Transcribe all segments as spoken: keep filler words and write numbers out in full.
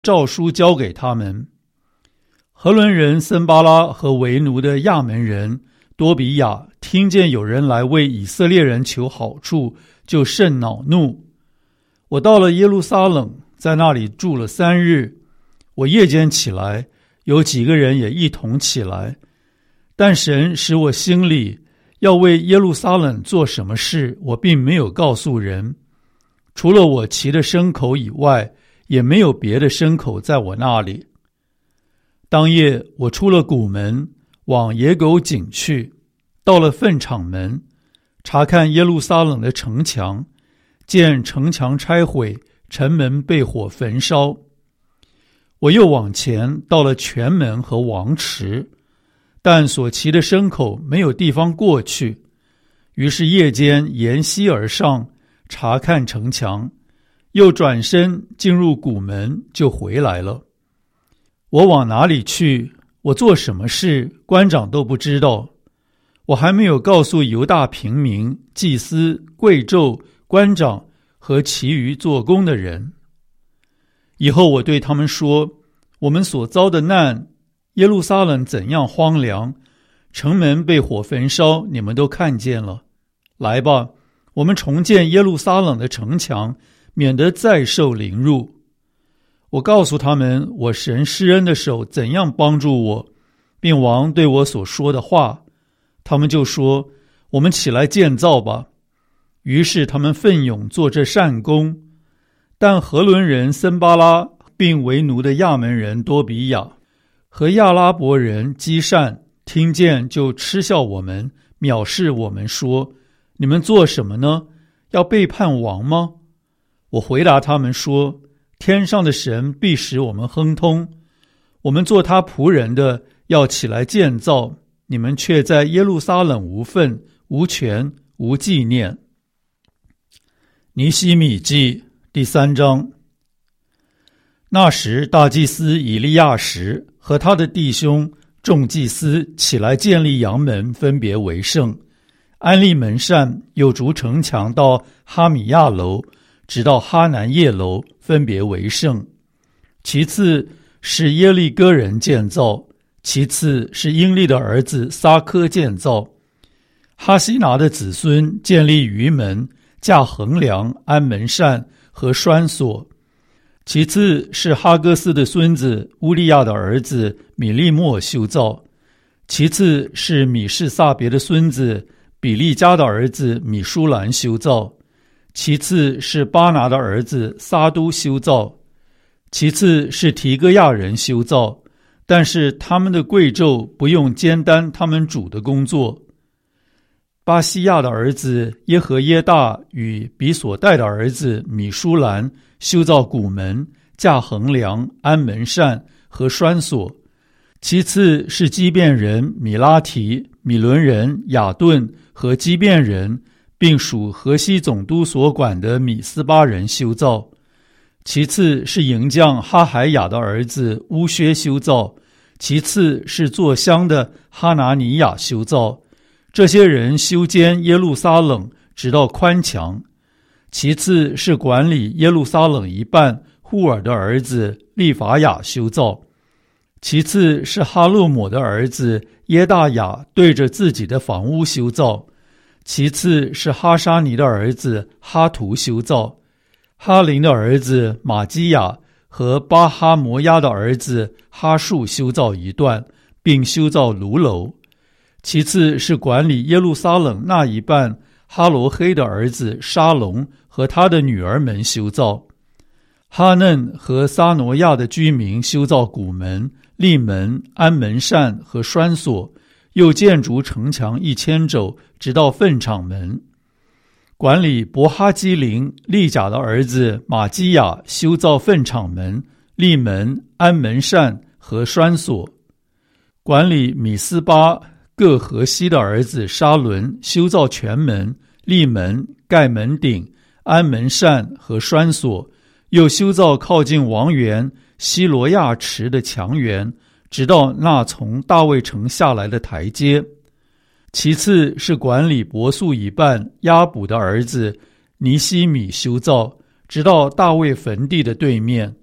诏书交给他们。何伦人森巴拉和为奴的亚门人多比亚听见有人来为以色列人求好处，就甚恼怒。我到了耶路撒冷，在那里住了三日。我夜间起来，有几个人也一同起来，但神使我心里要为耶路撒冷做什么事，我并没有告诉人。除了我骑的牲口以外，也没有别的牲口在我那里。当夜我出了谷门，往野狗井去，到了粪场门，查看耶路撒冷的城墙，见城墙拆毁，城门被火焚烧。我又往前到了泉门和王池，但所骑的牲口没有地方过去，于是夜间沿溪而上，查看城墙，又转身进入谷门，就回来了。我往哪里去，我做什么事，官长都不知道。我还没有告诉犹大平民、祭司、贵胄、官长和其余做工的人。以后我对他们说，我们所遭的难，耶路撒冷怎样荒凉，城门被火焚烧，你们都看见了。来吧，我们重建耶路撒冷的城墙，免得再受凌辱。我告诉他们，我神施恩的手怎样帮助我，并王对我所说的话。他们就说，我们起来建造吧。于是他们奋勇做这善工。但何伦人森巴拉并为奴的亚门人多比亚和亚拉伯人基善听见，就嗤笑我们，藐视我们，说，你们做什么呢？要背叛王吗？我回答他们说，天上的神必使我们亨通，我们做他仆人的要起来建造，你们却在耶路撒冷无份、无权、无纪念。尼希米记第三章。那时大祭司以利亚实和他的弟兄众祭司起来建立阳门，分别为圣，安立门扇，又筑城墙到哈米亚楼，直到哈南叶楼，分别为圣。其次是耶利哥人建造，其次是英利的儿子撒科建造。哈西拿的子孙建立鱼门，架横梁，安门扇和栓锁。其次是哈戈斯的孙子乌利亚的儿子米利莫修造。其次是米士撒别的孙子比利加的儿子米舒兰修造。其次是巴拿的儿子撒都修造。其次是提哥亚人修造，但是他们的贵胄不用兼担他们主的工作。巴西亚的儿子耶和耶大与比所带的儿子米舒兰修造谷门，架横梁，安门扇和栓锁。其次是基遍人米拉提、米伦人雅顿和基遍人，并属河西总督所管的米斯巴人修造。其次是营将哈海雅的儿子乌薛修造。其次是做香的哈拿尼亚修造。这些人修建耶路撒冷，直到宽墙。其次是管理耶路撒冷一半户尔的儿子利法雅修造。其次是哈洛姆的儿子耶大雅对着自己的房屋修造。其次是哈沙尼的儿子哈图修造。哈林的儿子马基亚和巴哈摩亚的儿子哈树修造一段，并修造炉楼。其次是管理耶路撒冷那一半哈罗黑的儿子沙龙和他的女儿们修造。哈嫩和撒挪亚的居民修造谷门、立门、安门扇和栓锁，又建筑城墙一千肘，直到粪场门。管理伯哈基林利甲的儿子马基亚修造粪场门、立门、安门扇和栓锁。管理米斯巴各河西的儿子沙伦修造全门、立门、盖门顶、安门扇和栓锁，又修造靠近王园西罗亚池的墙垣，直到那从大卫城下来的台阶。其次是管理伯素一半亚卜的儿子尼希米修造，直到大卫坟地的对面，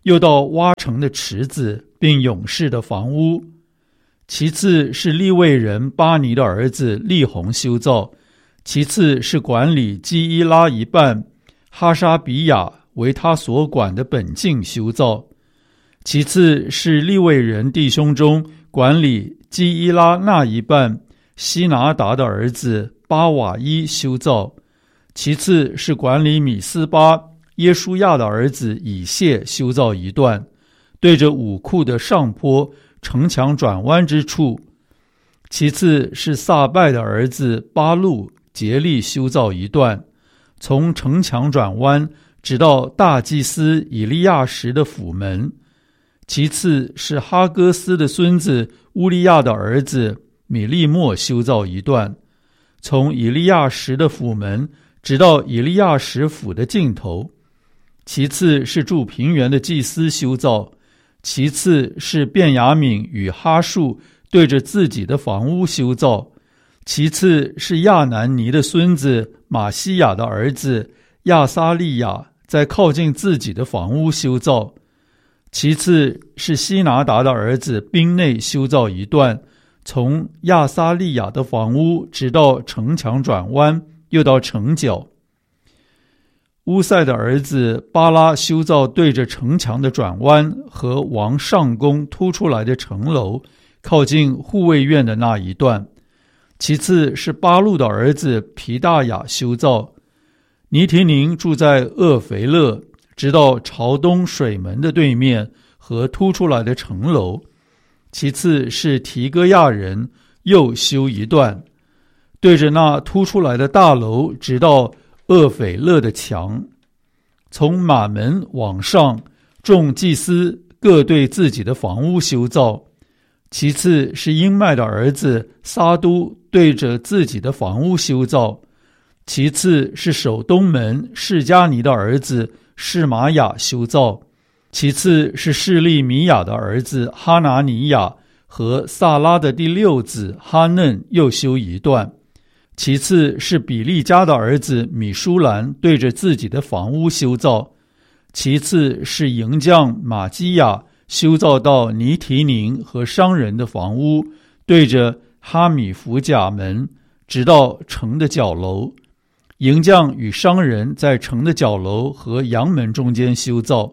又到挖成的池子，并勇士的房屋。其次是利未人巴尼的儿子利宏修造，其次是管理基伊拉一半哈沙比亚为他所管的本境修造，其次是利未人弟兄中管理基伊拉那一半西拿达的儿子巴瓦伊修造，其次是管理米斯巴耶书亚的儿子以谢修造一段，对着武库的上坡城墙转弯之处，其次是撒拜的儿子巴路竭力修造一段，从城墙转弯直到大祭司以利亚什的府门，其次是哈哥斯的孙子乌利亚的儿子米利莫修造一段，从以利亚什的府门直到以利亚什府的尽头，其次是住平原的祭司修造，其次是便雅悯与哈述对着自己的房屋修造，其次是亚南尼的孙子马西亚的儿子亚撒利亚在靠近自己的房屋修造，其次是西拿达的儿子宾内修造一段，从亚撒利亚的房屋直到城墙转弯，又到城角。乌塞的儿子巴拉修造对着城墙的转弯和王上宫突出来的城楼，靠近护卫院的那一段。其次是巴路的儿子皮大雅修造。尼提宁住在厄肥勒，直到朝东水门的对面和突出来的城楼。其次是提戈亚人又修一段，对着那突出来的大楼直到厄斐勒的墙。从马门往上，众祭司各对自己的房屋修造。其次是英麦的儿子撒都对着自己的房屋修造。其次是守东门示迦尼的儿子示玛雅修造。其次是示利米亚的儿子哈拿尼亚和萨拉的第六子哈嫩又修一段。其次是比利家的儿子米舒兰对着自己的房屋修造。其次是营将马基亚修造到尼提宁和商人的房屋，对着哈米弗甲门，直到城的角楼。营将与商人在城的角楼和阳门中间修造。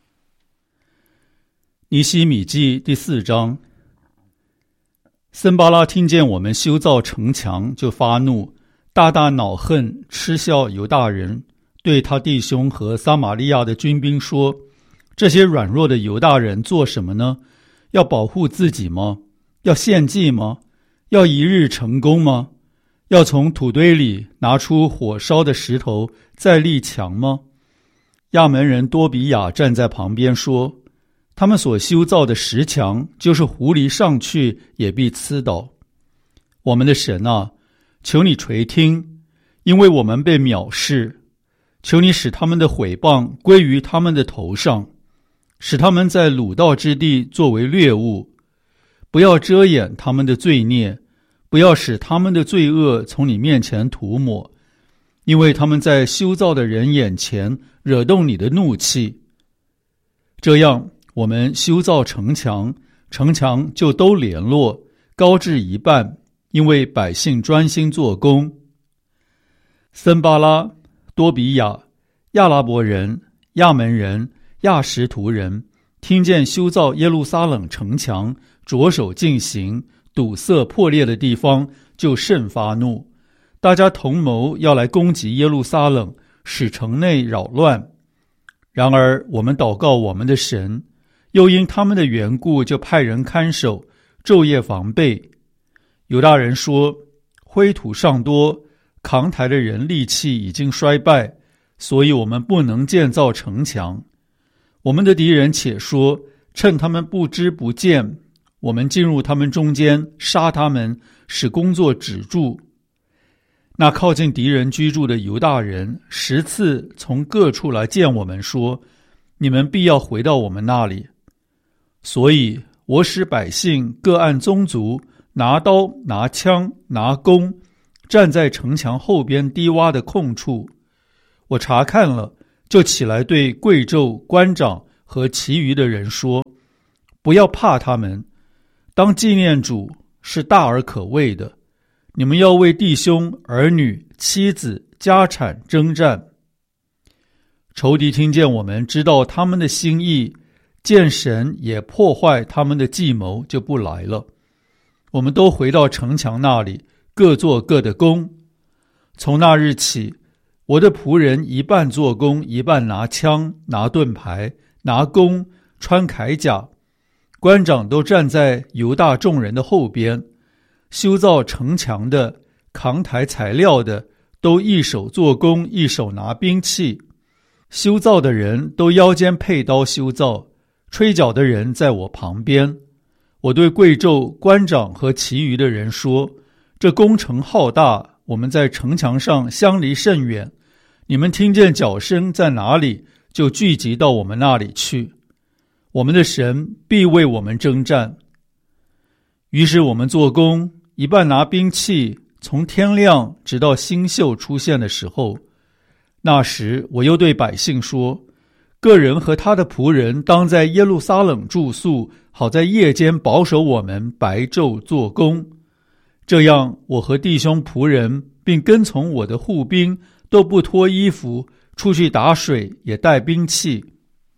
尼希米记第四章。森巴拉听见我们修造城墙，就发怒，大大恼恨，嗤笑犹大人，对他弟兄和撒玛利亚的军兵说：这些软弱的犹大人做什么呢？要保护自己吗？要献祭吗？要一日成功吗？要从土堆里拿出火烧的石头再立墙吗？亚门人多比亚站在旁边说：他们所修造的石墙，就是狐狸上去也必刺倒。我们的神啊，求你垂听，因为我们被藐视。求你使他们的毁谤归于他们的头上，使他们在鲁道之地作为掠物。不要遮掩他们的罪孽，不要使他们的罪恶从你面前涂抹，因为他们在修造的人眼前惹动你的怒气。这样我们修造城墙，城墙就都联络，高至一半，因为百姓专心做工。森巴拉、多比亚、亚拉伯人、亚门人、亚什图人听见修造耶路撒冷城墙着手进行，堵塞破裂的地方，就甚发怒，大家同谋要来攻击耶路撒冷，使城内扰乱。然而我们祷告我们的神，又因他们的缘故，就派人看守，昼夜防备。犹大人说：灰土尚多，扛抬的人力气已经衰败，所以我们不能建造城墙。我们的敌人且说，趁他们不知不见，我们进入他们中间，杀他们，使工作止住。那靠近敌人居住的犹大人十次从各处来见我们，说：你们必要回到我们那里。所以我使百姓各按宗族，拿刀拿枪拿弓，站在城墙后边低洼的空处。我查看了，就起来对贵胄、官长和其余的人说，不要怕他们，当纪念主是大而可畏的。你们要为弟兄、儿女、妻子、家产征战。仇敌听见我们知道他们的心意，见神也破坏他们的计谋，就不来了。我们都回到城墙那里，各做各的工。从那日起，我的仆人一半做工，一半拿枪、拿盾牌、拿弓、穿铠甲。官长都站在犹大众人的后边，修造城墙的、扛抬材料的，都一手做工，一手拿兵器。修造的人都腰间佩刀修造，吹角的人在我旁边。我对贵胄、官长和其余的人说，这工程浩大，我们在城墙上相离甚远，你们听见脚声在哪里，就聚集到我们那里去。我们的神必为我们征战。于是我们做工，一半拿兵器，从天亮直到星宿出现的时候。那时我又对百姓说，个人和他的仆人当在耶路撒冷住宿，好在夜间保守我们，白昼做工。这样我和弟兄仆人并跟从我的护兵都不脱衣服，出去打水，也带兵器。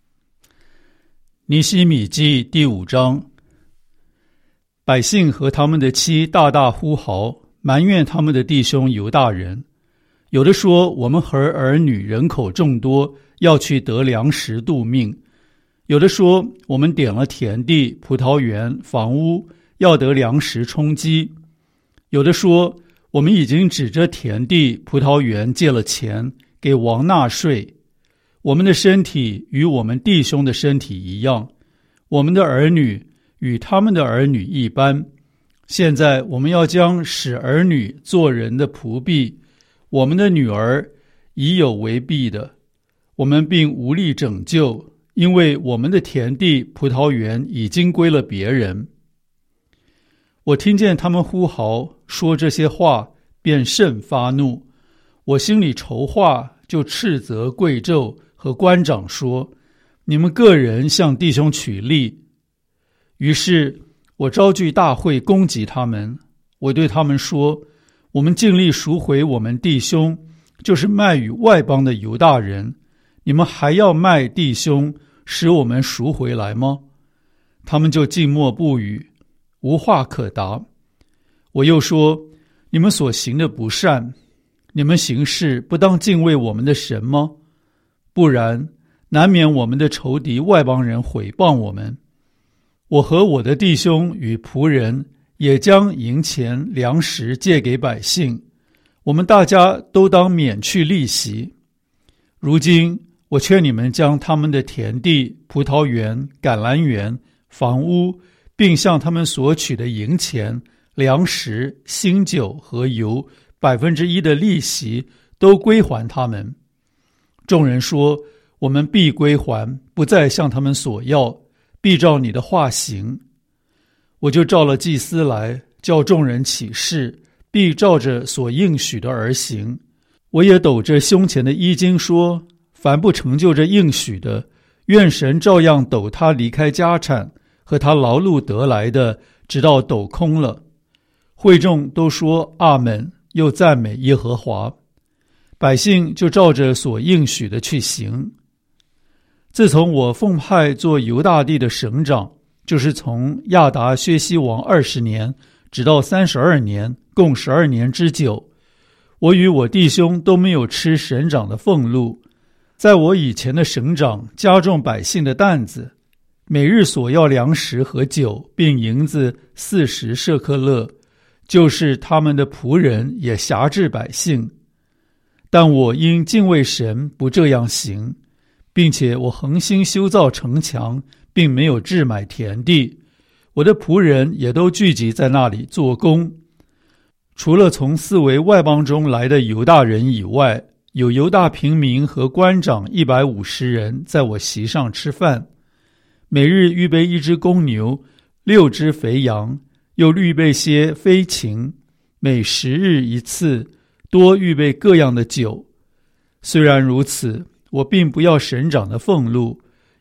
尼希米记第五章。百姓和他们的妻大大呼嚎，埋怨他们的弟兄犹大人。有的说，我们和儿女人口众多，要去得粮食度命；有的说，我们点了田地、葡萄园、房屋，要得粮食充饥；有的说，我们已经指着田地、葡萄园借了钱，给王纳税。我们的身体与我们弟兄的身体一样，我们的儿女与他们的儿女一般。现在我们要将使儿女做人的仆婢，我们的女儿已有为婢的，我们并无力拯救，因为我们的田地、葡萄园已经归了别人。我听见他们呼号说这些话，便甚发怒。我心里筹划，就斥责贵胄和官长说，你们个人向弟兄取利。于是我召聚大会攻击他们。我对他们说，我们尽力赎回我们弟兄，就是卖与外邦的犹大人，你们还要卖弟兄，使我们赎回来吗？他们就静默不语，无话可答。我又说，你们所行的不善，你们行事不当敬畏我们的神吗？不然，难免我们的仇敌外邦人毁谤我们。我和我的弟兄与仆人也将银钱粮食借给百姓，我们大家都当免去利息。如今我劝你们将他们的田地、葡萄园、橄榄园、房屋，并向他们所取的银钱、粮食、新酒和油百分之一的利息都归还他们。众人说，我们必归还，不再向他们索要，必照你的话行。我就召了祭司来，叫众人起誓，必照着所应许的而行。我也抖着胸前的衣襟说，凡不成就这应许的，愿神照样抖他离开家产和他劳碌得来的，直到抖空了。会众都说阿们，又赞美耶和华。百姓就照着所应许的去行。自从我奉派做犹大地的省长，就是从亚达薛西王二十年直到三十二年，共十二年之久，我与我弟兄都没有吃省长的俸禄。在我以前的省长加重百姓的担子，每日所要粮食和酒，并银子四十舍客勒，就是他们的仆人也辖制百姓。但我因敬畏神，不这样行，并且我恒心修造城墙，并没有置买田地，我的仆人也都聚集在那里做工。除了从四围外邦中来的犹大人以外，有犹大平民和官长一百五十人在我席上吃饭，每日预备一只公牛，六只肥羊，又预备些飞禽，每十日一次，多预备各样的酒。虽然如此，我并不要省长的俸禄，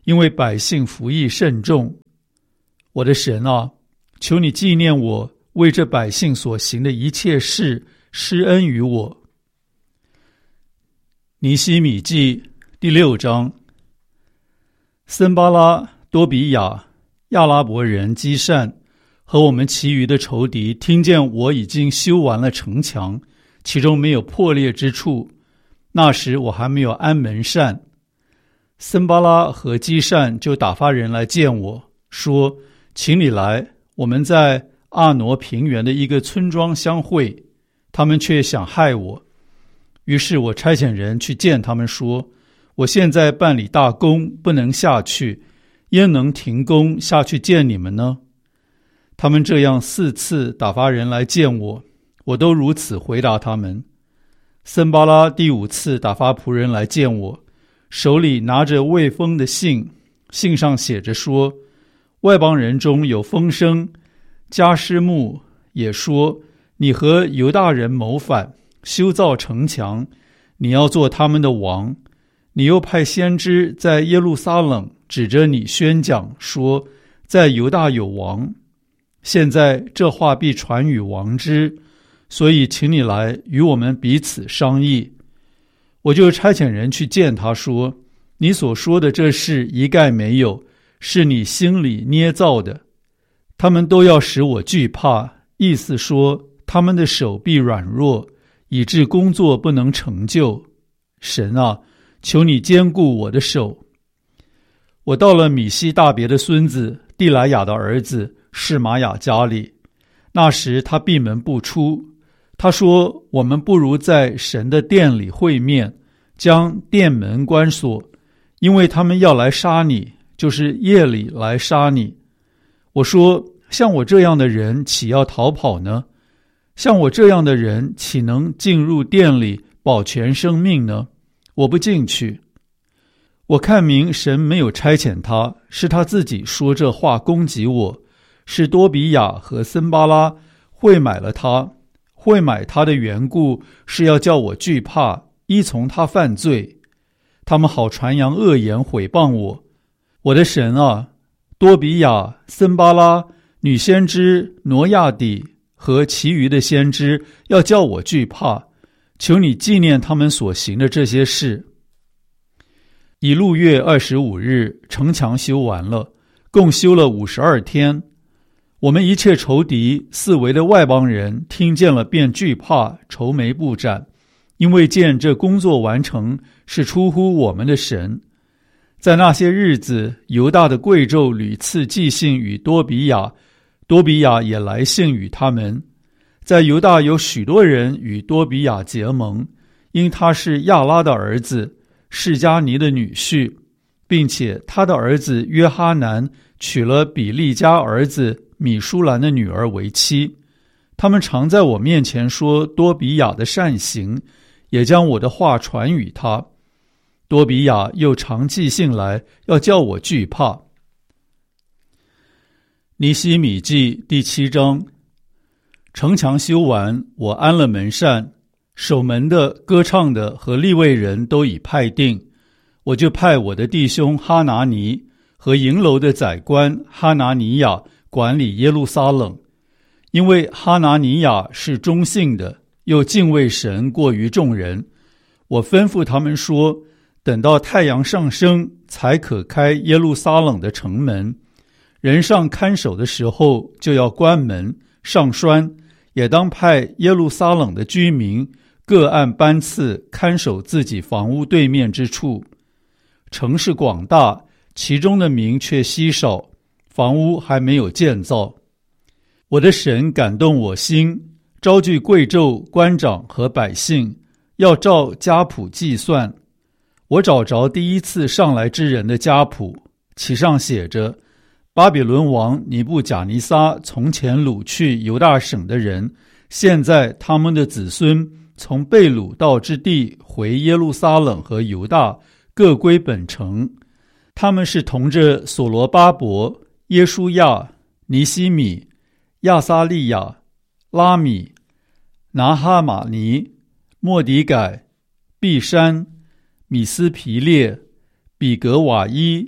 因为百姓服役甚重。我的神啊，求你纪念我为这百姓所行的一切事，施恩于我。尼希米记第六章。森巴拉、多比亚、亚拉伯人基善和我们其余的仇敌听见我已经修完了城墙，其中没有破裂之处，那时我还没有安门扇。森巴拉和基善就打发人来见我，说：请你来，我们在阿挪平原的一个村庄相会。他们却想害我，于是我差遣人去见他们，说：我现在办理大工，不能下去，焉能停工下去见你们呢？他们这样四次打发人来见我，我都如此回答他们。森巴拉第五次打发仆人来见我，手里拿着未封的信，信上写着说：外邦人中有风声，加施木也说，你和犹大人谋反，修造城墙，你要做他们的王。你又派先知在耶路撒冷指着你宣讲，说在犹大有王。现在这话必传与王之，所以请你来与我们彼此商议。我就差遣人去见他，说：你所说的这事一概没有，是你心里捏造的。他们都要使我惧怕，意思说他们的手臂软弱，以致工作不能成就。神啊，求你坚固我的手。我到了米西大别的孙子蒂莱雅的儿子示玛雅家里，那时他闭门不出。他说：我们不如在神的殿里会面，将殿门关锁，因为他们要来杀你，就是夜里来杀你。我说：像我这样的人岂要逃跑呢？像我这样的人岂能进入殿里保全生命呢？我不进去。我看明神没有差遣他，是他自己说这话攻击我，是多比亚和森巴拉会买了他，会买他的缘故，是要叫我惧怕，依从他犯罪。他们好传扬恶言毁谤我。我的神啊，多比亚、森巴拉、女先知挪亚底和其余的先知要叫我惧怕，求你纪念他们所行的这些事。以路月二十五日，城墙修完了，共修了五十二天。我们一切仇敌四围的外邦人听见了，便惧怕，愁眉不展，因为见这工作完成是出乎我们的神。在那些日子，犹大的贵胄屡次寄信与多比亚，多比亚也来信与他们。在犹大有许多人与多比亚结盟，因他是亚拉的儿子，示迦尼的女婿，并且他的儿子约哈南娶了比利家儿子米舒兰的女儿为妻。他们常在我面前说多比亚的善行，也将我的话传与他。多比亚又常寄信来，要叫我惧怕。尼希米记第七章。城墙修完，我安了门扇，守门的、歌唱的和利未人都已派定。我就派我的弟兄哈拿尼和营楼的宰官哈拿尼亚管理耶路撒冷，因为哈拿尼亚是忠信的，又敬畏神过于众人。我吩咐他们说，等到太阳上升，才可开耶路撒冷的城门。人上看守的时候，就要关门上栓，也当派耶路撒冷的居民各按班次看守自己房屋对面之处。城市广大，其中的民却稀少，房屋还没有建造。我的神感动我心，招聚贵胄、官长和百姓，要照家谱计算。我找着第一次上来之人的家谱，其上写着：巴比伦王尼布甲尼撒从前掳去犹大省的人，现在他们的子孙从被掳到之地回耶路撒冷和犹大，各归本城。他们是同着所罗巴伯、耶书亚、尼希米、亚撒利亚、拉米、拿哈马尼、莫迪改、毕山、米斯皮列、比格瓦伊、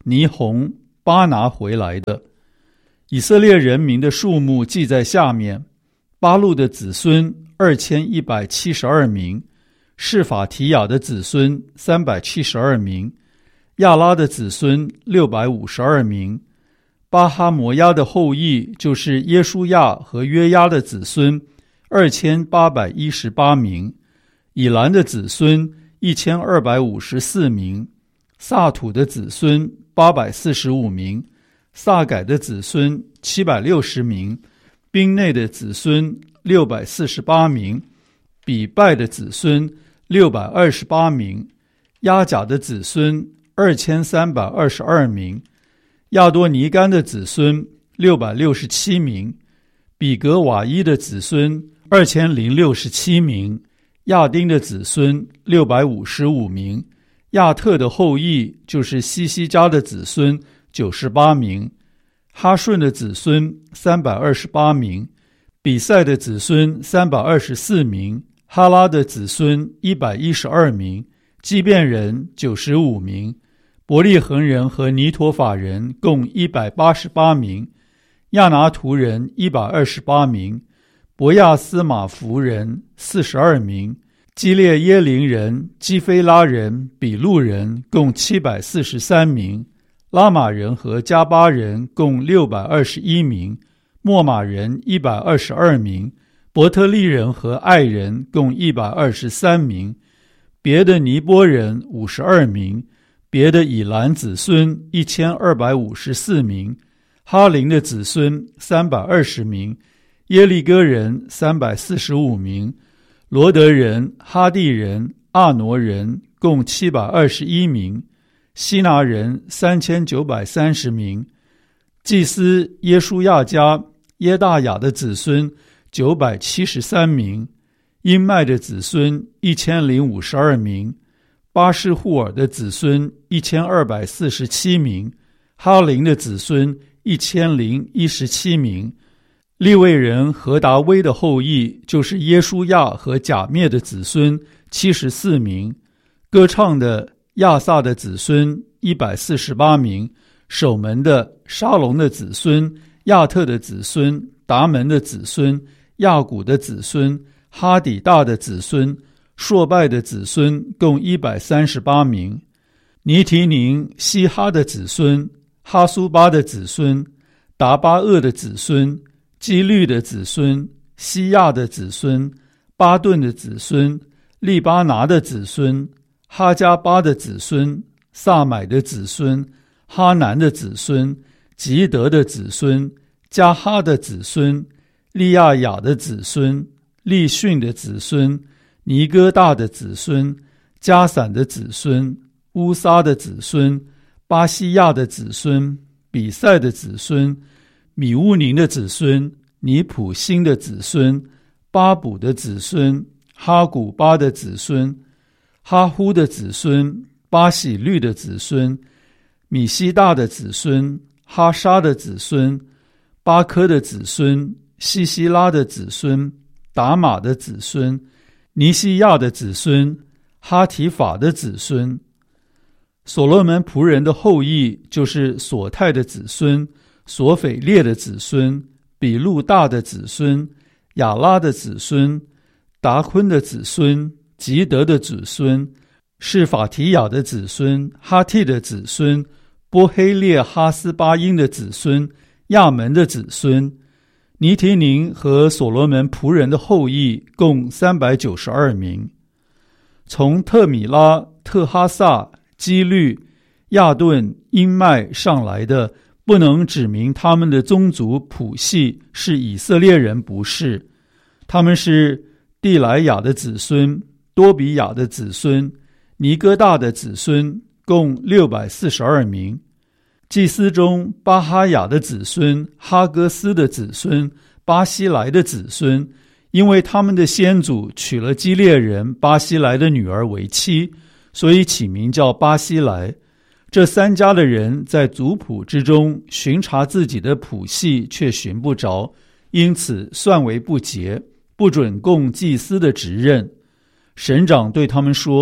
尼宏、巴拿回来的。以色列人民的数目记在下面：巴路的子孙二千一百七十二名，示法提雅的子孙三百七十二名，亚拉的子孙六百五十二名，巴哈摩亚的后裔就是耶书亚和约押的子孙二千八百一十八名，以兰的子孙一千二百五十四名，萨土的子孙八百四十五名，萨改的子孙七百六十名，宾内的子孙六百四十八名，比拜的子孙六百二十八名，亚甲的子孙二千三百二十二名，亚多尼干的子孙六百六十七名，比格瓦伊的子孙二千零六十七名，亚丁的子孙六百五十五名，亚特的后裔就是西西家的子孙九十八名，哈顺的子孙三百二十八名，比赛的子孙三百二十四名，哈拉的子孙一百一十二名，基遍人九十五名，伯利恒人和尼陀法人共一百八十八名，亚拿图人一百二十八名，伯亚斯马弗人四十二名，基列耶林人、基菲拉人、比路人共七百四十三名，拉玛人和加巴人共六百二十一名，莫玛人一百二十二名，伯特利人和爱人共一百二十三名，别的尼波人五十二名，别的以兰子孙一千二百五十四名，哈林的子孙三百二十名，耶利哥人三百四十五名，罗德人、哈地人、阿挪人共七百二十一名，希拿人三千九百三十名，祭司耶书亚家耶大雅的子孙九百七十三名，因麦的子孙一千零五十二名，巴士户尔的子孙一千二百四十七名，哈林的子孙一千零一十七名，利未人何达威的后裔就是耶书亚和甲篾的子孙七十四名，歌唱的亚萨的子孙一百四十八名，守门的沙龙的子孙、亚特的子孙、达门的子孙、亚古的子孙、哈底大的子孙、朔拜的子孙共一百三十八名，尼提宁、希哈的子孙、哈苏巴的子孙、达巴厄的子孙、基律的子孙、西亚的子孙、巴顿的子孙、利巴拿的子孙、哈加巴的子孙、萨买的子孙、哈南的子孙、吉德的子孙、加哈的子孙、利亚雅的子孙、利逊的子孙、尼哥大的子孙、加散的子孙、乌撒的子孙、巴西亚的子孙、比赛的子孙、米乌宁的子孙、尼普辛的子孙、巴卜的子孙、哈古巴的子孙、哈呼的子孙、巴喜律的子孙、米西大的子孙、哈沙的子孙、巴科的子孙、西西拉的子孙、达玛的子孙、尼西亚的子孙、哈提法的子孙。所罗门仆人的后裔就是索泰的子孙、索斐列的子孙、比路大的子孙、亚拉的子孙、达昆的子孙、吉德的子孙、是法提雅的子孙、哈替的子孙、波黑列哈斯巴因的子孙、亚门的子孙。尼提宁和所罗门仆人的后裔共三百九十二名。从特米拉、特哈萨、基律、亚顿、因麦上来的，不能指明他们的宗族谱系是以色列人，不是。他们是地莱雅的子孙、多比雅的子孙、尼哥大的子孙，共六百四十二名。祭司中巴哈雅的子孙、哈戈斯的子孙、巴西莱的子孙，因为他们的先祖娶了基列人巴西莱的女儿为妻，所以起名叫巴西莱。这三家的人在族谱之中寻查自己的谱系，却寻不着，因此算为不洁，不准供祭司的职任。省长对他们说：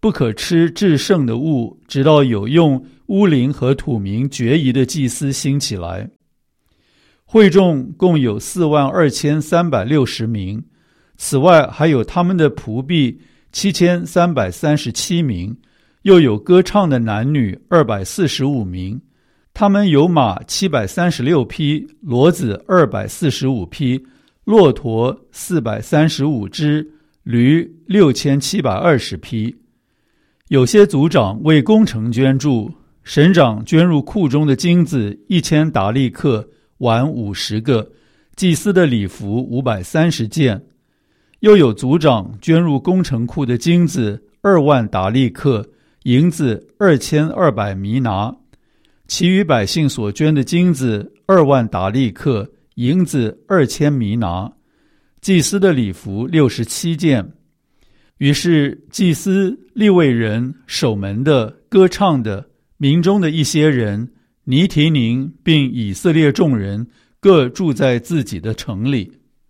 不可吃至圣的物，直到有用乌灵和土民决疑的祭司兴起来。会众共有四万二千三百六十名，此外还有他们的仆婢七千三百三十七名，又有歌唱的男女二百四十五名。他们有马七百三十六匹，骡子二百四十五匹，骆驼四百三十五只，驴六千七百二十匹。有些族长为工程捐助，省长捐入库中的金子一千达利克，碗五十个，祭司的礼服五百三十件。又有族长捐入工程库的金子二万达利克，银子二千二百弥拿。其余百姓所捐的金子二万达利克，银子二千弥拿。祭司的礼服六十七件。于是祭司、利未人、守门的、歌唱的、民中的一些人，尼提宁并以色列众人各住在自己的城里。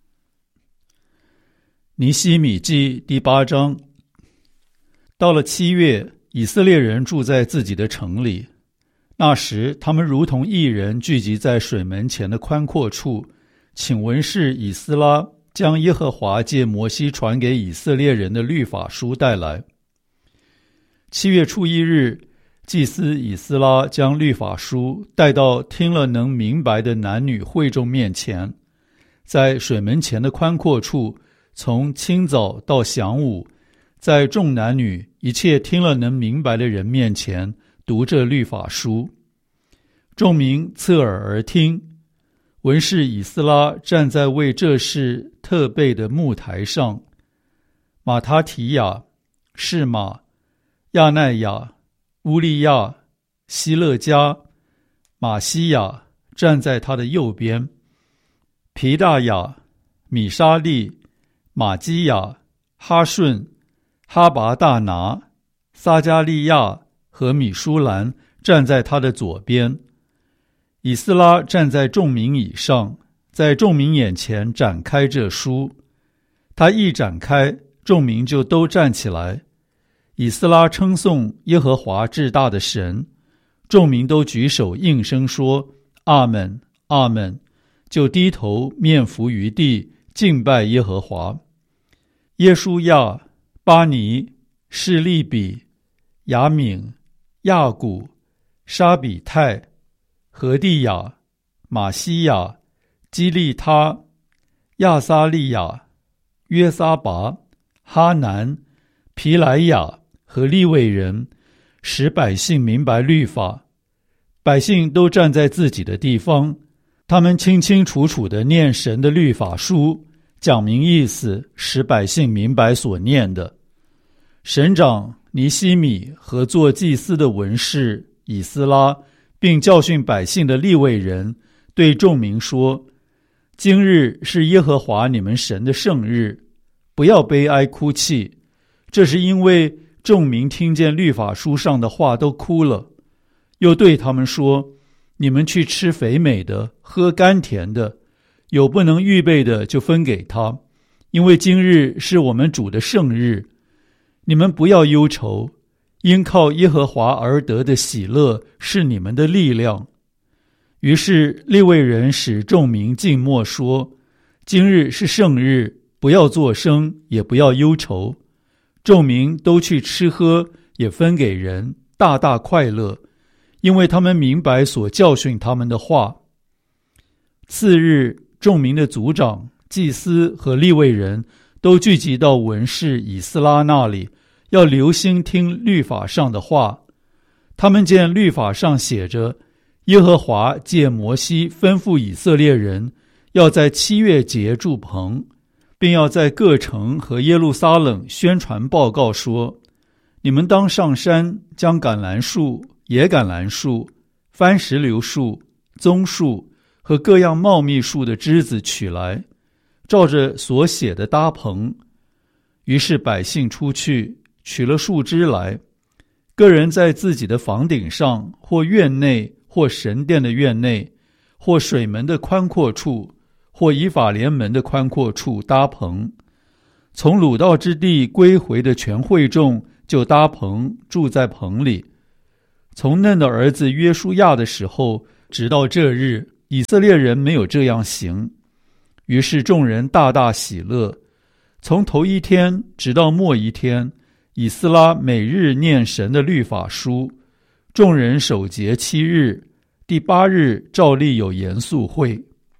尼希米记第八章。到了七月，以色列人住在自己的城里。那时他们如同一人聚集在水门前的宽阔处，请文士以斯拉将耶和华借摩西传给以色列人的律法书带来。七月初一日，祭司以斯拉将律法书带到听了能明白的男女会众面前，在水门前的宽阔处，从清早到晌午，在众男女一切听了能明白的人面前读这律法书。众民侧耳而听。文士以斯拉站在为这事特备的木台上，马他提亚、示玛、亚奈亚、乌利亚、希勒加、马西亚站在他的右边，皮大雅、米沙利、马基亚、哈顺、哈拔大拿、撒加利亚和米舒兰站在他的左边。以斯拉站在众民以上，在众民眼前展开这书。他一展开，众民就都站起来。以斯拉称颂耶和华至大的神，众民都举手应声说阿们，阿们，就低头面伏于地，敬拜耶和华。耶书亚、巴尼、示利比、雅敏、亚古、沙比泰、何地亚、马西亚、基利他、亚撒利亚、约撒拔、哈南、皮莱亚和利未人，使百姓明白律法。百姓都站在自己的地方，他们清清楚楚地念神的律法书，讲明意思，使百姓明白所念的。省长尼希米和做祭司的文士以斯拉，并教训百姓的利未人，对众民说：今日是耶和华你们神的圣日，不要悲哀哭泣。这是因为众民听见律法书上的话都哭了。又对他们说：你们去吃肥美的，喝甘甜的，有不能预备的就分给他，因为今日是我们主的圣日。你们不要忧愁，因靠耶和华而得的喜乐是你们的力量。于是利未人使众民静默说：今日是圣日，不要作声，也不要忧愁。众民都去吃喝，也分给人，大大快乐，因为他们明白所教训他们的话。次日，众民的族长、祭司和利未人都聚集到文士以斯拉那里，要留心听律法上的话。他们见律法上写着，耶和华借摩西吩咐以色列人，要在七月节筑棚，并要在各城和耶路撒冷宣传报告说：你们当上山，将橄榄树、野橄榄树、番石榴树、棕树和各样茂密树的枝子取来，照着所写的搭棚。于是百姓出去，取了树枝来，个人在自己的房顶上，或院内，或神殿的院内，或水门的宽阔处，或以法莲门的宽阔处搭棚。从鲁道之地归回的全会众就搭棚住在棚里。从嫩的儿子约书亚的时候，直到这日，以色列人没有这样行。于是众人大大喜乐。从头一天直到末一天，以斯拉每日念神的律法书，众人守节七日，第八日照例有严肃会。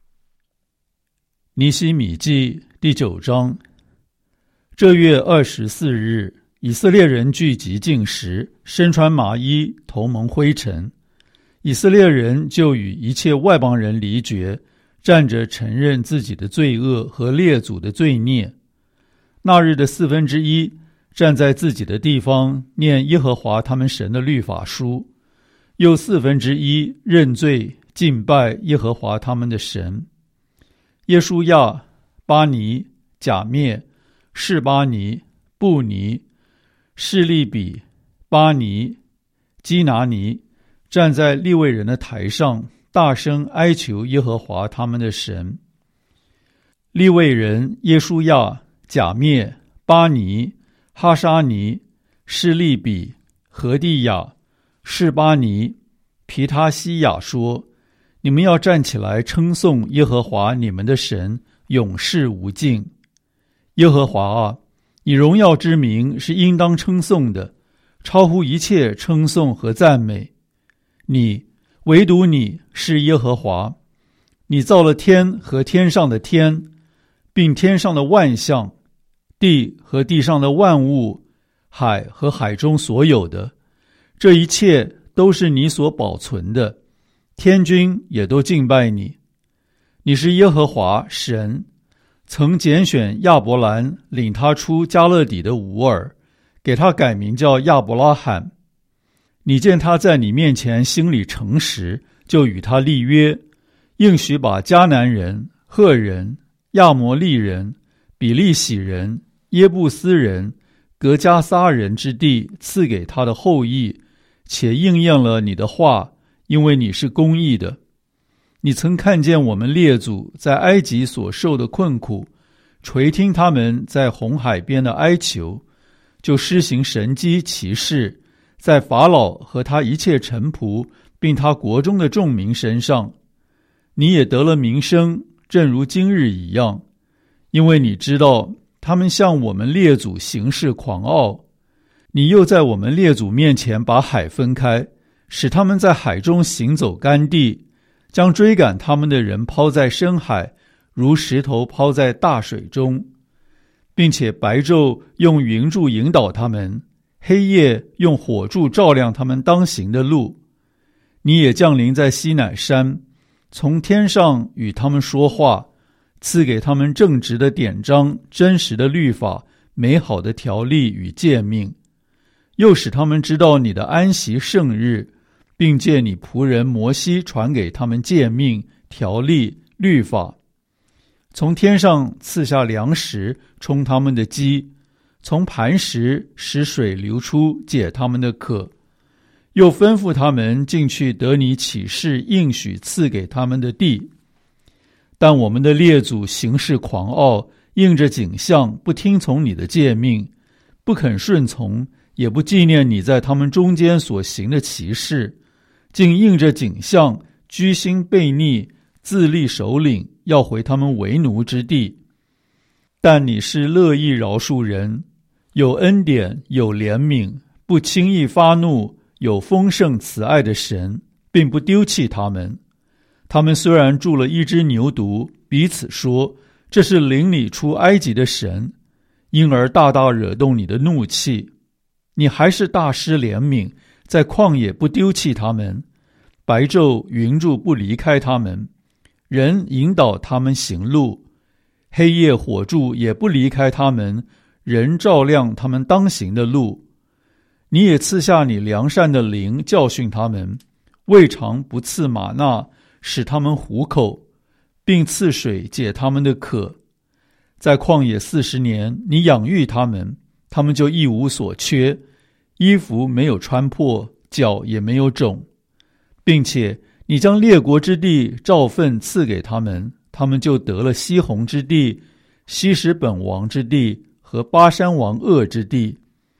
尼希米记第九章。这月二十四日，以色列人聚集禁食，身穿麻衣，头蒙灰尘。以色列人就与一切外邦人离绝，站着承认自己的罪恶和列祖的罪孽。那日的四分之一站在自己的地方念耶和华他们神的律法书，又四分之一认罪敬拜耶和华他们的神。耶书亚、巴尼、甲篾、示巴尼、布尼、示利比、巴尼、基拿尼站在利未人的台上，大声哀求耶和华他们的神。利未人耶书亚、甲篾、巴尼、哈沙尼、示利比、何地亚、示巴尼、皮他西亚说：你们要站起来称颂耶和华你们的神，永世无尽。耶和华啊，你荣耀之名是应当称颂的，超乎一切称颂和赞美。你，唯独你是耶和华，你造了天和天上的天，并天上的万象，地和地上的万物，海和海中所有的，这一切都是你所保存的，天军也都敬拜你。你是耶和华神，曾拣选亚伯兰，领他出迦勒底的吾尔，给他改名叫亚伯拉罕。你见他在你面前心里诚实，就与他立约，应许把迦南人、赫人、亚摩利人、比利洗人、耶布斯人、革迦撒人之地赐给他的后裔，且应验了你的话，因为你是公义的。你曾看见我们列祖在埃及所受的困苦，垂听他们在红海边的哀求，就施行神迹奇事，在法老和他一切臣仆并他国中的众民身上。你也得了名声，正如今日一样，因为你知道他们向我们列祖行事狂傲。你又在我们列祖面前把海分开，使他们在海中行走干地，将追赶他们的人抛在深海，如石头抛在大水中，并且白昼用云柱引导他们，黑夜用火柱照亮他们当行的路。你也降临在西乃山，从天上与他们说话，赐给他们正直的典章、真实的律法、美好的条例与诫命，又使他们知道你的安息圣日，并借你仆人摩西传给他们诫命、条例、律法。从天上赐下粮食充他们的饥，从磐石使水流出解他们的渴，又吩咐他们进去得你启示应许赐给他们的地。但我们的列祖行事狂傲，应着景象，不听从你的诫命，不肯顺从，也不纪念你在他们中间所行的奇事，竟应着景象，居心悖逆，自立首领，要回他们为奴之地。但你是乐意饶恕人，有恩典，有怜悯，不轻易发怒，有丰盛慈爱的神，并不丢弃他们。他们虽然住了一只牛犊，彼此说，这是领你出埃及的神，因而大大惹动你的怒气。你还是大施怜悯，在旷野不丢弃他们，白昼云柱不离开他们，人引导他们行路，黑夜火柱也不离开他们，人照亮他们当行的路。你也赐下你良善的灵教训他们，未尝不赐玛纳使他们糊口，并赐水解他们的渴。在旷野四十年，你养育他们，他们就一无所缺，衣服没有穿破，脚也没有肿，并且你将列国之地照分赐给他们，他们就得了西宏之地、西什本王之地和巴山王噩之地。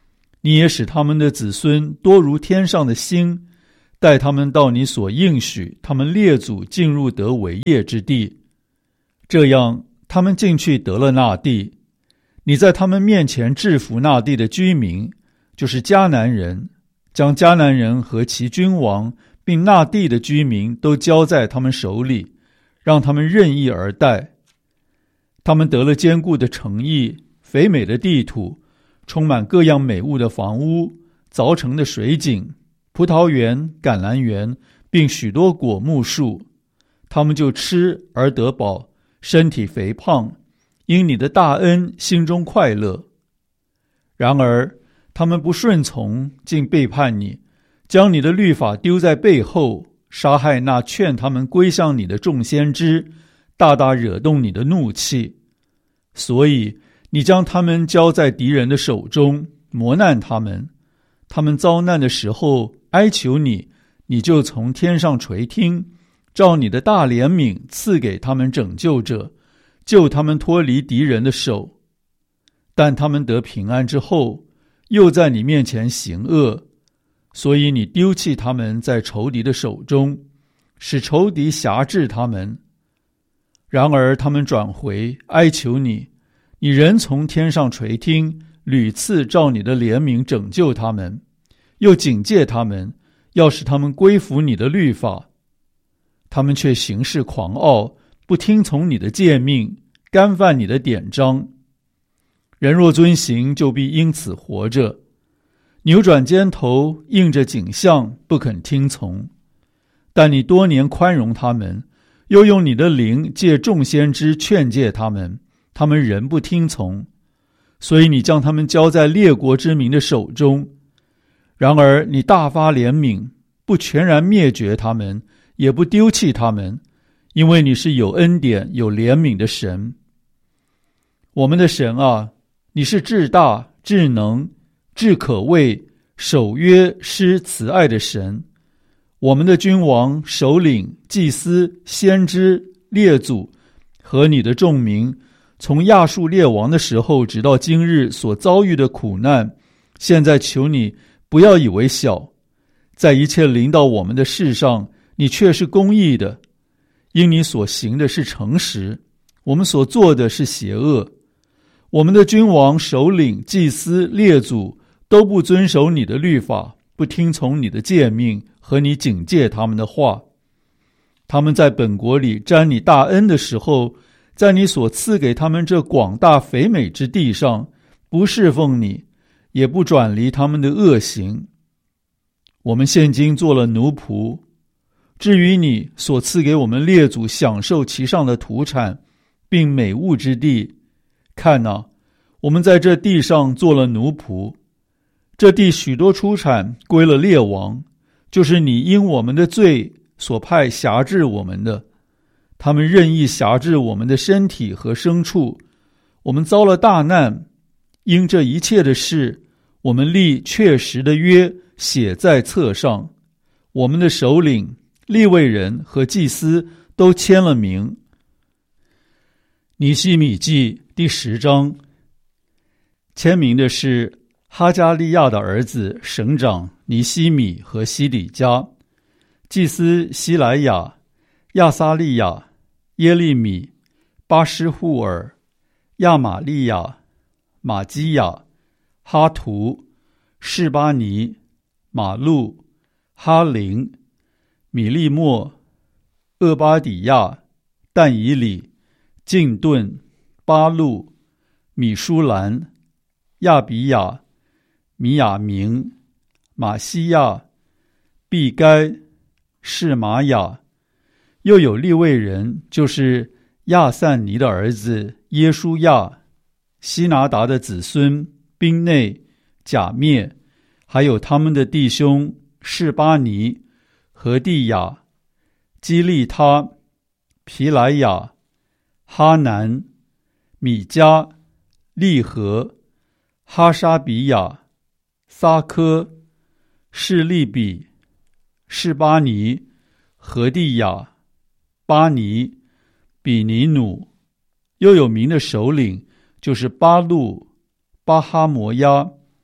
你也使他们的子孙多如天上的星，带他们到你所应许他们列祖进入得为业之地。这样他们进去得了那地，你在他们面前制服那地的居民，就是迦南人，将迦南人和其君王并那地的居民都交在他们手里，让他们任意而待。他们得了坚固的城邑，肥美的地土，充满各样美物的房屋，凿成的水井，葡萄园、橄榄园，并许多果木树。他们就吃而得饱，身体肥胖，因你的大恩心中快乐。然而他们不顺从，竟背叛你，将你的律法丢在背后，杀害那劝他们归向你的众先知，大大惹动你的怒气。所以你将他们交在敌人的手中，磨难他们。他们遭难的时候哀求你，你就从天上垂听，照你的大怜悯赐给他们拯救者，救他们脱离敌人的手。但他们得平安之后，又在你面前行恶，所以你丢弃他们在仇敌的手中，使仇敌辖制他们。然而他们转回哀求你，你仍从天上垂听，屡次照你的怜悯拯救他们，又警戒他们，要使他们归服你的律法。他们却行事狂傲，不听从你的诫命，干犯你的典章。人若遵行，就必因此活着。扭转肩头，应着景象，不肯听从。但你多年宽容他们，又用你的灵借众先知劝诫他们，他们仍不听从。所以你将他们交在列国之民的手中。然而你大发怜悯，不全然灭绝他们，也不丢弃他们，因为你是有恩典有怜悯的神。我们的神啊，你是至大至能至可畏守约施慈爱的神。我们的君王首领祭司先知列祖和你的众民，从亚述列王的时候直到今日所遭遇的苦难，现在求你不要以为小。在一切临到我们的事上，你却是公义的，因你所行的是诚实，我们所做的是邪恶。我们的君王首领祭司列祖都不遵守你的律法，不听从你的诫命和你警戒他们的话。他们在本国里沾你大恩的时候，在你所赐给他们这广大肥美之地上，不侍奉你，也不转离他们的恶行。我们现今做了奴仆，至于你所赐给我们列祖享受其上的土产并美物之地，看哪，我们在这地上做了奴仆。这地许多出产归了列王，就是你因我们的罪所派辖制我们的。他们任意辖制我们的身体和牲畜，我们遭了大难。因这一切的事，我们立确实的约写在册上，我们的首领利未人和祭司都签了名。尼希米记第十章，签名的是哈加利亚的儿子省长尼希米和西底家，祭司希莱亚、亚撒利亚、耶利米、巴施户尔、亚玛利亚、玛基亚、哈图、示巴尼、马路、哈林、米利莫、厄巴底亚、但以里、敬顿、巴路、米舒兰、亚比亚、米亚明、马西亚、毕该、示玛雅。又有利未人，就是亚散尼的儿子耶书亚、希拿达的子孙宾内、甲灭，还有他们的弟兄示巴尼、何地亚、基利他、皮莱亚、哈南、米迦、利和、哈沙比亚、撒科、示利比、示巴尼、何地亚、巴尼、比尼努。又有名的首领，就是巴路、巴哈摩亚、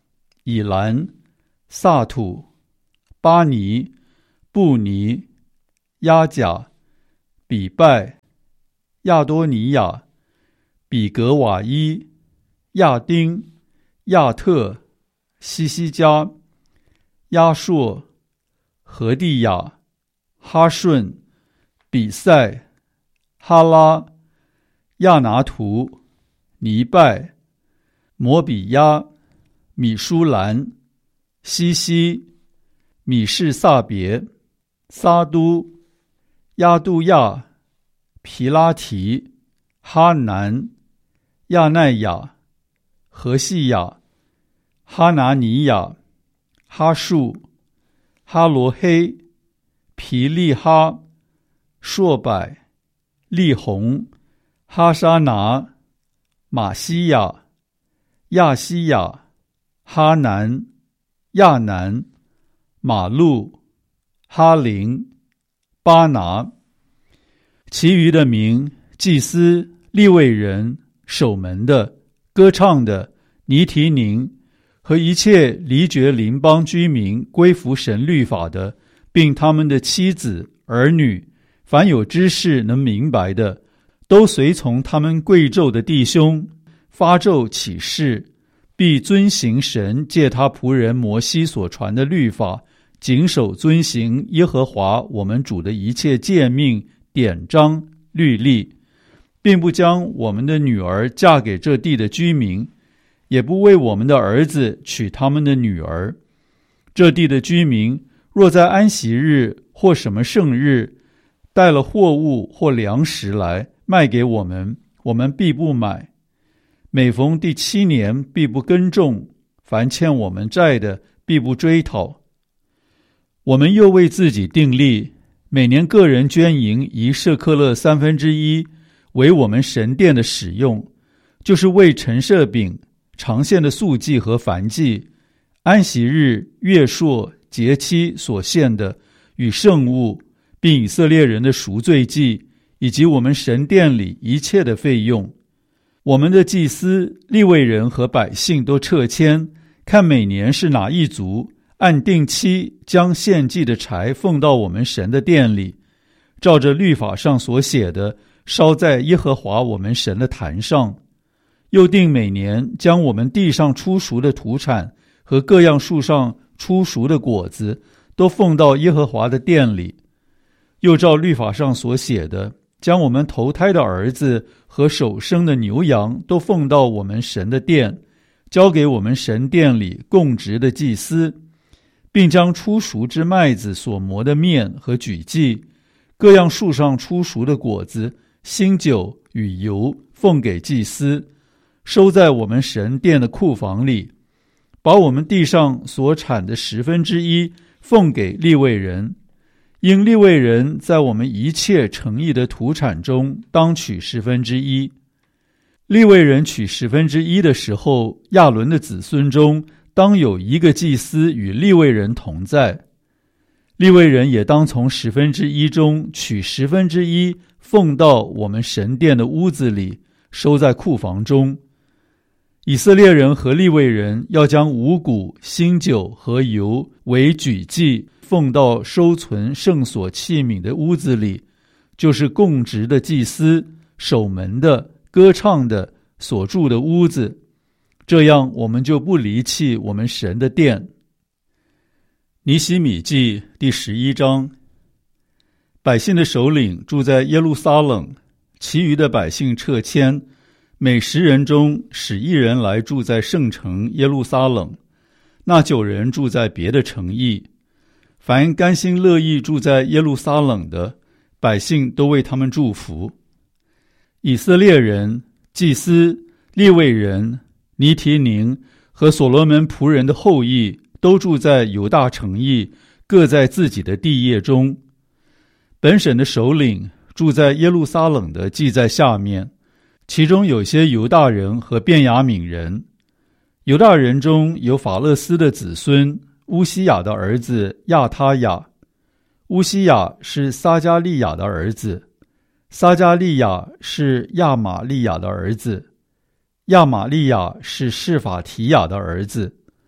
以兰、萨土、巴尼、布尼、亚甲、比拜、亚多尼亚、比格瓦伊、亚丁、亚特、西西加、亚硕、何地亚、哈顺、比赛、哈拉、亚拿图、尼拜、摩比亚、米舒兰、西西、米士萨别、撒都、亚杜亚、皮拉提、哈南、亚奈亚、何西亚、哈拿尼亚、哈树、哈罗黑、皮利哈、硕柏、利红、哈沙拿、马西亚、亚西亚、哈南、亚南、马路、哈林、巴拿。其余的名，祭司、利未人、守门的、歌唱的、尼提宁和一切离绝邻邦居民归服神律法的，并他们的妻子、儿女，凡有知识能明白的，都随从他们贵胄的弟兄，发咒起誓，必遵行神借他仆人摩西所传的律法，谨守遵行耶和华我们主的一切诫命、典章、律例，并不将我们的女儿嫁给这地的居民，也不为我们的儿子娶他们的女儿。这地的居民若在安息日或什么圣日带了货物或粮食来卖给我们，我们必不买。每逢第七年必不耕种，凡欠我们债的必不追讨。我们又为自己订立，每年个人捐银一舍克勒三分之一，为我们神殿的使用，就是为陈设饼、常献的素祭和燔祭、安息日、月朔、节期所献的与圣物，并以色列人的赎罪祭，以及我们神殿里一切的费用。我们的祭司、利未人和百姓都撤迁，看每年是哪一族，按定期将献祭的柴奉到我们神的殿里，照着律法上所写的，烧在耶和华我们神的坛上。又定每年将我们地上出熟的土产和各样树上出熟的果子都奉到耶和华的殿里。又照律法上所写的，将我们头胎的儿子和首生的牛羊都奉到我们神的殿，交给我们神殿里供职的祭司，并将出熟之麦子所磨的面和举祭，各样树上出熟的果子、新酒与油奉给祭司，收在我们神殿的库房里，把我们地上所产的十分之一奉给利未人。因利未人在我们一切诚意的土产中当取十分之一。利未人取十分之一的时候，亚伦的子孙中当有一个祭司与利未人同在。利未人也当从十分之一中取十分之一，奉到我们神殿的屋子里，收在库房中。以色列人和利未人要将五谷、新酒和油为举祭，奉到收存圣所器皿的屋子里，就是供职的祭司、守门的、歌唱的所住的屋子。这样我们就不离弃我们神的殿。尼希米记第十一章。百姓的首领住在耶路撒冷，其余的百姓撤迁，每十人中使一人来住在圣城耶路撒冷，那九人住在别的城邑。凡甘心乐意住在耶路撒冷的，百姓都为他们祝福。以色列人、祭司、利未人、尼提宁和所罗门仆人的后裔都住在犹大城邑，各在自己的地业中。本省的首领住在耶路撒冷的记在下面，其中有些犹大人和便雅悯人。犹大人中有法勒斯的子孙乌西雅的儿子亚他雅，乌西雅是撒加利亚的儿子，撒加利亚是亚玛利亚的儿子，亚玛利亚是示法提雅的儿子，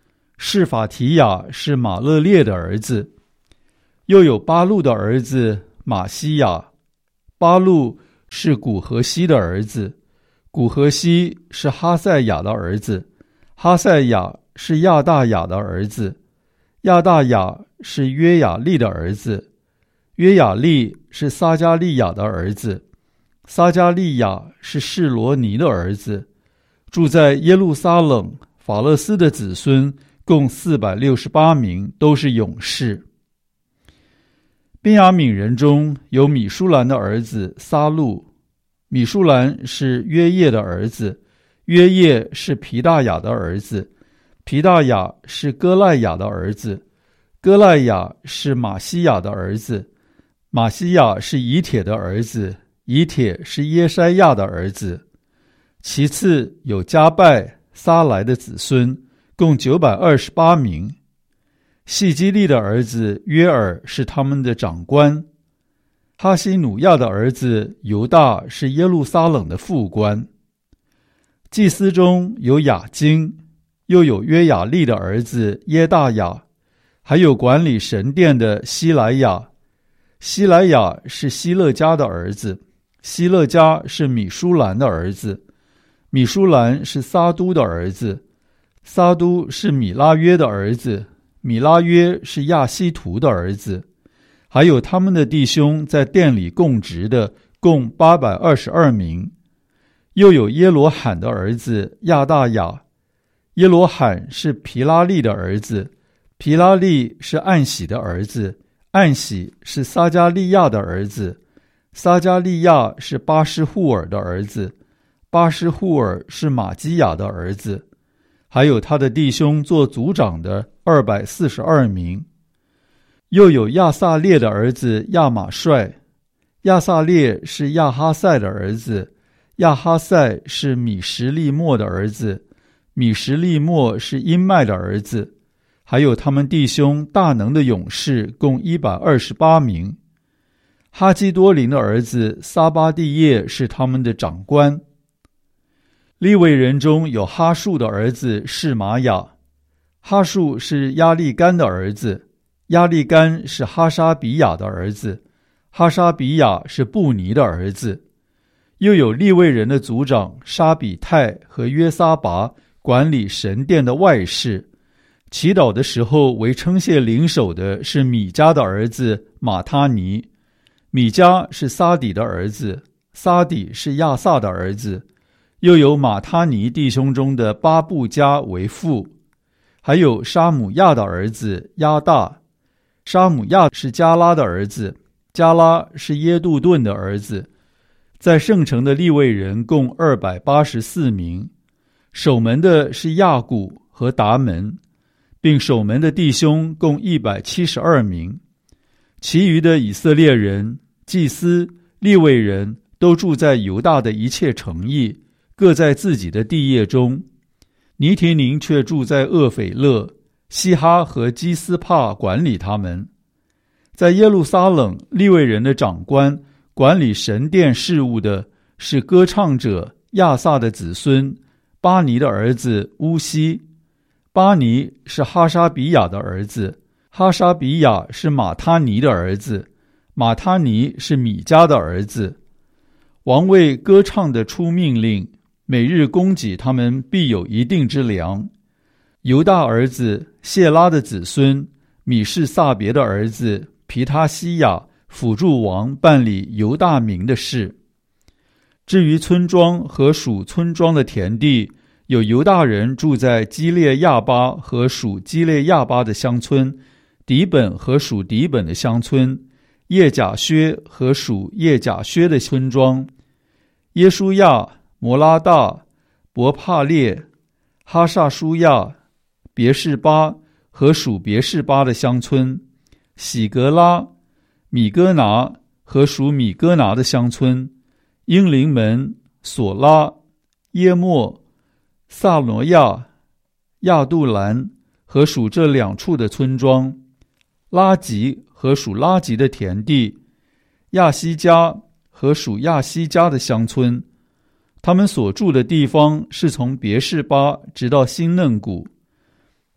示法提雅是马勒列的儿子。又有巴路的儿子马西亚，巴路是古荷西的儿子，古荷西是哈赛亚的儿子，哈赛亚是亚大雅的儿子，亚大雅是约雅利的儿子，约雅利是撒加利亚的儿子，撒加利亚是示罗尼的儿子。住在耶路撒冷法勒斯的子孙共四百六十八名，都是勇士。便雅悯人中有米舒兰的儿子撒路，米舒兰是约叶的儿子，约叶是皮大雅的儿子，皮大雅是哥赖雅的儿子，哥赖雅是马西亚的儿子，马西亚是以铁的儿子，以铁是耶筛亚的儿子。其次有加拜、撒来的子孙，共九百二十八名。细基利的儿子约尔是他们的长官，哈西努亚的儿子犹大是耶路撒冷的副官。祭司中有雅金，又有约雅利的儿子耶大雅，还有管理神殿的希莱亚。希莱亚是希勒家的儿子，希勒家是米舒兰的儿子，米舒兰是撒都的儿子，撒都是米拉约的儿子，米拉约是亚希图的儿子。还有他们的弟兄在殿里供职的共八百二十二名。又有耶罗罕的儿子亚大雅，耶罗罕是皮拉利的儿子，皮拉利是暗喜的儿子，暗喜是撒加利亚的儿子，撒加利亚是巴施户尔的儿子，巴施户尔是马基亚的儿子。还有他的弟兄做族长的二百四十二名。又有亚撒列的儿子亚马帅，亚撒列是亚哈赛的儿子，亚哈赛是米什利末的儿子，米什利末是因麦的儿子。还有他们弟兄大能的勇士共一百二十八名。哈基多林的儿子撒巴蒂叶是他们的长官。利未人中有哈树的儿子是玛雅，哈树是亚利干的儿子，亚利干是哈沙比亚的儿子，哈沙比亚是布尼的儿子。又有利未人的族长沙比泰和约撒拔管理神殿的外事。祈祷的时候为称谢领首的是米迦的儿子马他尼，米迦是撒底的儿子，撒底是亚萨的儿子。又有马他尼弟兄中的巴布加为父。还有沙姆亚的儿子亚大，沙姆亚是加拉的儿子，加拉是耶杜顿的儿子。在圣城的利未人共二百八十四名。守门的是亚古和达门，并守门的弟兄共一百七十二名。其余的以色列人、祭司、利未人都住在犹大的一切城邑，各在自己的地业中。尼提宁却住在厄斐勒，西哈和基斯帕管理他们。在耶路撒冷，利未人的长官管理神殿事务的是歌唱者亚萨的子孙巴尼的儿子乌西。巴尼是哈沙比亚的儿子，哈沙比亚是马他尼的儿子，马他尼是米迦的儿子。王为歌唱的出命令，每日供给他们必有一定之粮。犹大儿子谢拉的子孙米士撒别的儿子皮他西亚辅助王办理犹大民的事。至于村庄和属村庄的田地，有犹大人住在基列亚巴和属基列亚巴的乡村，底本和属底本的乡村，叶甲薛和属叶甲薛的村庄，耶书亚、摩拉大、伯帕列、哈萨舒亚、别是巴和属别是巴的乡村，喜格拉、米哥拿和属米哥拿的乡村，英灵门、索拉、耶莫、萨罗亚、亚杜兰和属这两处的村庄，拉吉和属拉吉的田地，亚西加和属亚西加的乡村。他们所住的地方是从别是巴直到新嫩谷。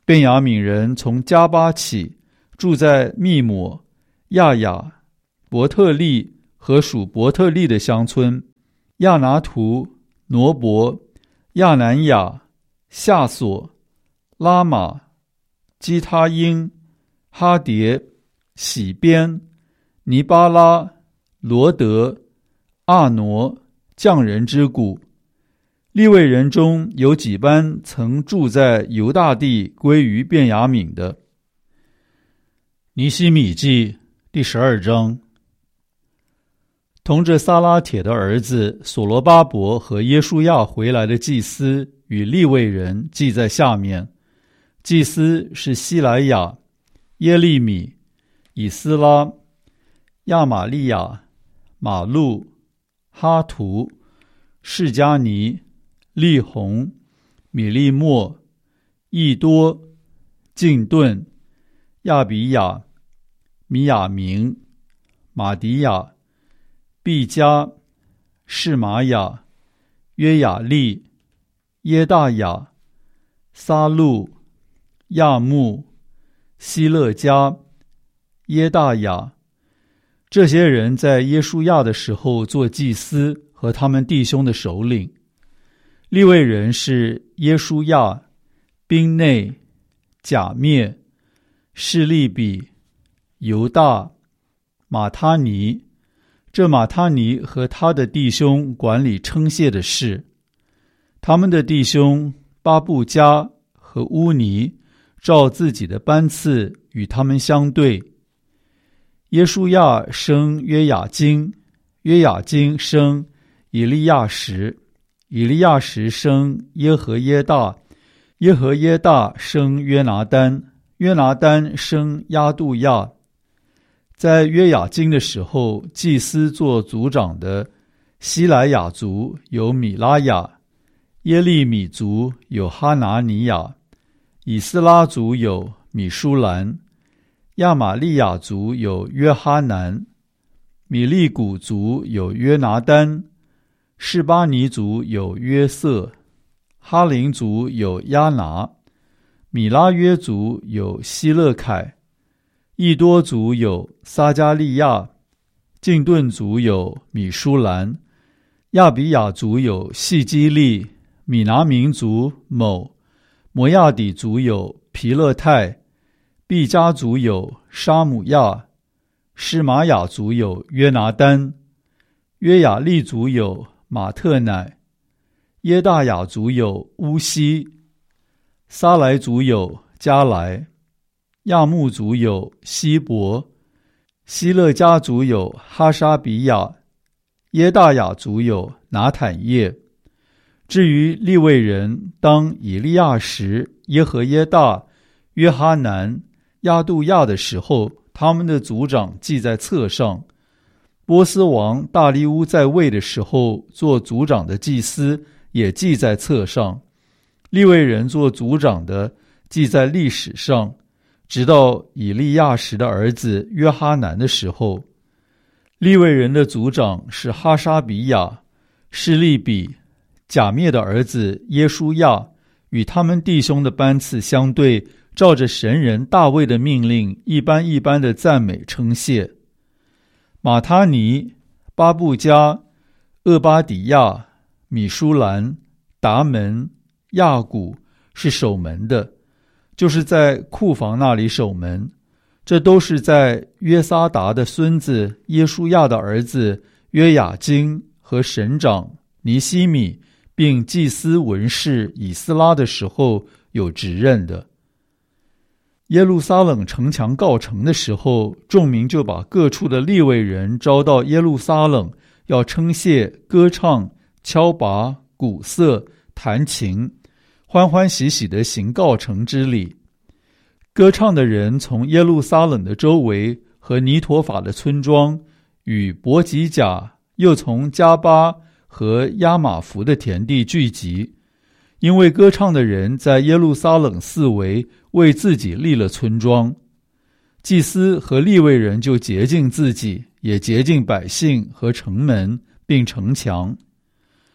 便雅悯人从加巴起，住在密抹、亚雅、伯特利和属伯特利的乡村，亚拿图、挪伯、亚南雅、夏索、拉玛、基他因、哈迭、喜边、尼巴拉、罗德、阿挪，匠人之谷。利未人中有几班曾住在犹大地归于便雅悯的。尼希米记第十二章。同着撒拉铁的儿子所罗巴伯和耶书亚回来的祭司与利未人记在下面。祭司是西莱亚、耶利米、以斯拉、亚玛利亚、马路、哈图、士加尼、利宏、米利莫、益多、敬顿、亚比亚、米亚明、马迪亚、毕加、士玛雅、约雅利、耶大雅、撒路、亚木、希勒加、耶大雅。这些人在耶书亚的时候做祭司和他们弟兄的首领。利未人是耶书亚、宾内、甲灭、示利比、犹大、马他尼。这马他尼和他的弟兄管理称谢的事。他们的弟兄巴布加和乌尼照自己的班次与他们相对。耶书亚生约雅斤，约雅斤生以利亚实，以利亚实生耶和耶大，耶和耶大生约拿单，约拿单生亚杜亚。在约雅斤的时候，祭司做族长的西莱雅族有米拉雅，耶利米族有哈拿尼亚，以斯拉族有米舒兰，亚玛利亚族有约哈南，米利古族有约拿单，示巴尼族有约瑟，哈林族有亚拿，米拉约族有希勒凯，益多族有撒加利亚，敬顿族有米舒兰，亚比雅族有细基利，米拿民族某，摩亚底族有皮勒泰，毕加族有沙姆亚，施玛雅族有约拿丹，约雅利族有马特乃，耶大雅族有乌西，撒来族有加来，亚木族有希伯，希勒家族有哈沙比亚，耶大雅族有拿坦叶。至于利未人，当以利亚实、耶和耶大、约哈南、亚杜亚的时候，他们的族长记在册上。波斯王大利乌在位的时候，做族长的祭司也记在册上。利未人做族长的记在历史上，直到以利亚实的儿子约哈南的时候。利未人的族长是哈沙比亚、示利比、甲灭的儿子耶书亚，与他们弟兄的班次相对，照着神人大卫的命令，一般一般的赞美称谢。马他尼、巴布加、厄巴底亚、米舒兰、达门、亚古是守门的，就是在库房那里守门。这都是在约撒达的孙子耶书亚的儿子约雅斤和省长尼希米并祭司文士以斯拉的时候有职任的。耶路撒冷城墙告成的时候，众民就把各处的利未人招到耶路撒冷，要称谢、歌唱、敲拔、鼓瑟、弹琴，欢欢喜喜地行告成之礼。歌唱的人从耶路撒冷的周围和尼陀法的村庄与伯吉甲，又从加巴和亚玛弗的田地聚集，因为歌唱的人在耶路撒冷四围为自己立了村庄。祭司和利未人就洁净自己，也洁净百姓和城门并城墙。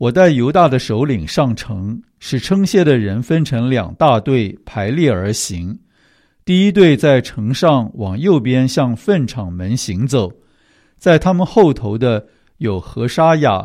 我带犹大的首领上城，使称谢的人分成两大队排列而行。第一队在城上往右边向粪场门行走，在他们后头的有何沙雅、